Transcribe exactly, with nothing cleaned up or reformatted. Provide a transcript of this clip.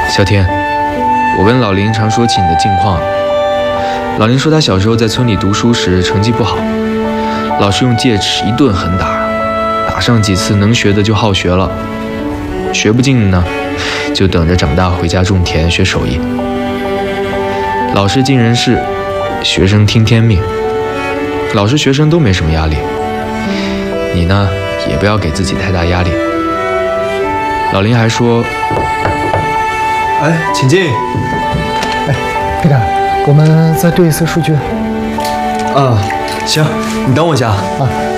小天，我跟老林常说起你的近况。老林说他小时候在村里读书时成绩不好，老师用戒尺一顿狠打，打上几次能学的就好学了，学不进呢，就等着长大回家种田学手艺。老师尽人事，学生听天命，老师学生都没什么压力。你呢，也不要给自己太大压力。老林还说， 哎，请进。 哎，Peter，我们再对一次数据。 啊，行，你等我一下啊。